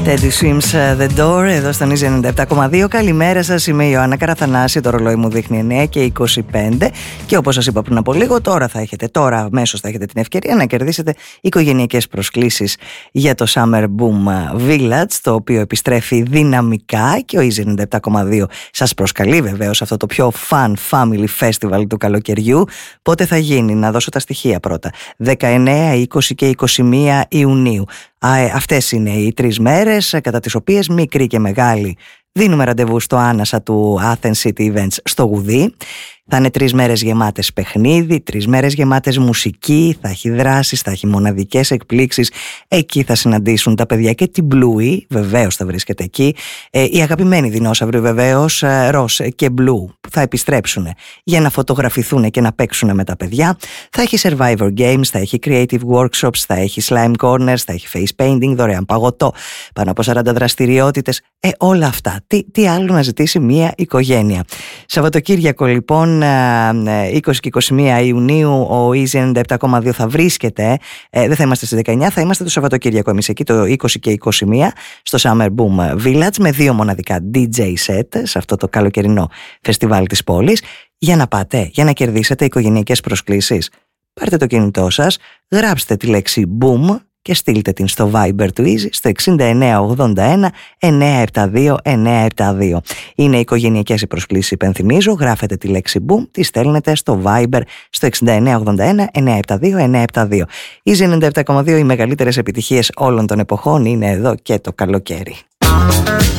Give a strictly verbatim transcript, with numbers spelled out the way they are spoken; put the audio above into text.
Teddy Swims The Door εδώ στον Easy ενενήντα επτά κόμμα δύο. Καλημέρα σας, είμαι η Ιωάννα Καραθανάση. Το ρολόι μου δείχνει εννιά και είκοσι πέντε. Και όπως σας είπα πριν από λίγο, τώρα θα έχετε, τώρα αμέσως θα έχετε την ευκαιρία να κερδίσετε οικογενειακές προσκλήσεις για το Summer Boom Village, το οποίο επιστρέφει δυναμικά και ο Easy ενενήντα επτά κόμμα δύο σας προσκαλεί βεβαίως αυτό το πιο fun family festival του καλοκαιριού. Πότε θα γίνει? Να δώσω τα στοιχεία πρώτα. δεκαεννέα, είκοσι και είκοσι μία Ιουνίου. Αυτές είναι οι τρεις μέρες κατά τις οποίες μικροί και μεγάλοι δίνουμε ραντεβού στο άνασα του Athens City Events στο Γουδί. Θα είναι τρεις μέρες γεμάτες παιχνίδι, τρεις μέρες γεμάτες μουσική, θα έχει δράσεις, θα έχει μοναδικές εκπλήξεις. Εκεί θα συναντήσουν τα παιδιά και την Bluey, βεβαίως θα βρίσκεται εκεί. Ε, οι αγαπημένοι δεινόσαυροι βεβαίως, Ross και Blue, που θα επιστρέψουν για να φωτογραφηθούν και να παίξουν με τα παιδιά. Θα έχει Survivor Games, θα έχει Creative Workshops, θα έχει Slime Corners, θα έχει Face Painting, δωρεάν παγωτό, πάνω από σαράντα δραστηριότητες. Ε, όλα αυτά. Τι, τι άλλο να ζητήσει μια οικογένεια. Σαββατοκύριακο λοιπόν, είκοσι και είκοσι μία Ιουνίου, ο Easy ενενήντα επτά κόμμα δύο θα βρίσκεται. Ε, δεν θα είμαστε στις δεκαεννιά, θα είμαστε το Σαββατοκύριακο εμείς εκεί, το είκοσι και είκοσι μία, στο Summer Boom Village, με δύο μοναδικά ντι τζέι set σε αυτό το καλοκαιρινό φεστιβάλ της πόλης. Για να πάτε, για να κερδίσετε οικογενειακές προσκλήσεις, πάρτε το κινητό σας, γράψτε τη λέξη Boom και στείλτε την στο Viber του Easy στο εξήντα εννέα ογδόντα ένα εννιακόσια εβδομήντα δύο εννιακόσια εβδομήντα δύο. Είναι οικογενειακές οι προσκλήσεις, υπενθυμίζω. Γράφετε τη λέξη Boom, τη στέλνετε στο Viber στο εξήντα εννέα ογδόντα ένα εννιακόσια εβδομήντα δύο εννιακόσια εβδομήντα δύο. Easy ενενήντα επτά κόμμα δύο, οι μεγαλύτερες επιτυχίες όλων των εποχών είναι εδώ και το καλοκαίρι.